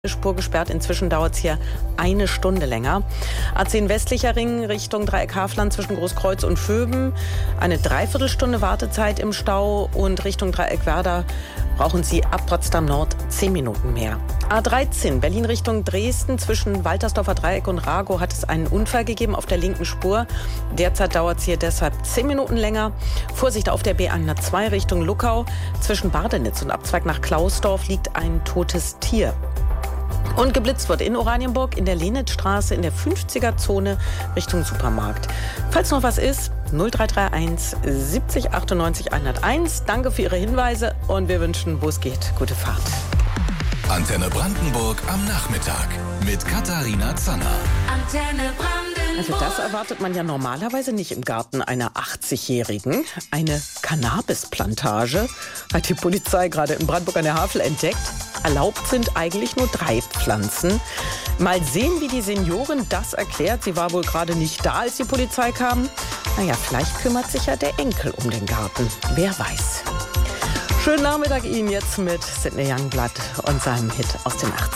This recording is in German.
Spur gesperrt. Inzwischen dauert es hier eine Stunde länger. A10 westlicher Ring Richtung Dreieck Hafland zwischen Großkreuz und Vöben. Eine Dreiviertelstunde Wartezeit im Stau und Richtung Dreieck Werder brauchen Sie ab Potsdam Nord 10 Minuten mehr. A13 Berlin Richtung Dresden zwischen Waltersdorfer Dreieck und Ragow hat es einen Unfall gegeben auf der linken Spur. Derzeit dauert es hier deshalb 10 Minuten länger. Vorsicht auf der B102 Richtung Luckau. Zwischen Bardenitz und Abzweig nach Klausdorf liegt ein totes Tier. Und geblitzt wird in Oranienburg, in der Lenitzstraße, in der 50er-Zone Richtung Supermarkt. Falls noch was ist, 0331 70 98 101. Danke für Ihre Hinweise und wir wünschen, wo es geht, gute Fahrt. Antenne Brandenburg am Nachmittag mit Katharina Zanner. Antenne Brandenburg. Also das erwartet man ja normalerweise nicht im Garten einer 80-Jährigen. Eine Cannabisplantage hat die Polizei gerade in Brandenburg an der Havel entdeckt. Erlaubt sind eigentlich nur 3 Pflanzen. Mal sehen, wie die Seniorin das erklärt. Sie war wohl gerade nicht da, als die Polizei kam. Naja, vielleicht kümmert sich ja der Enkel um den Garten. Wer weiß. Schönen Nachmittag Ihnen jetzt mit Sidney Youngblood und seinem Hit aus den 80ern.